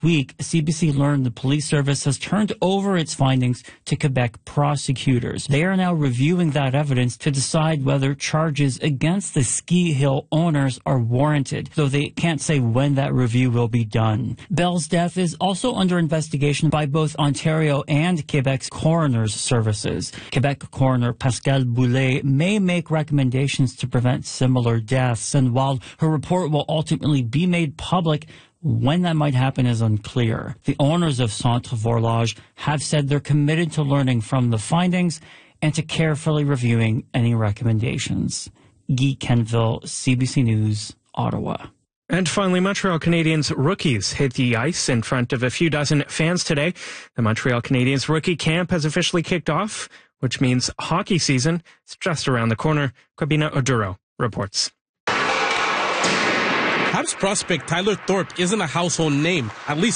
week, CBC learned the police service has turned over its findings to Quebec prosecutors. They are now reviewing that evidence to decide whether charges against the ski hill owners are warranted, though they can't say when that review will be done. Bell's death is also under investigation by both Ontario and Quebec's coroner's services. Quebec coroner Pascal Boulay may make recommendations to prevent similar deaths, and while her report will ultimately be made public, when that might happen is unclear. The owners of Centre Vorlage have said they're committed to learning from the findings and to carefully reviewing any recommendations. Guy Kenville, CBC News, Ottawa. And finally, Montreal Canadiens rookies hit the ice in front of a few dozen fans today. The Montreal Canadiens rookie camp has officially kicked off, which means hockey season is just around the corner. Kwabena Oduro reports. Habs prospect Tyler Thorpe isn't a household name, at least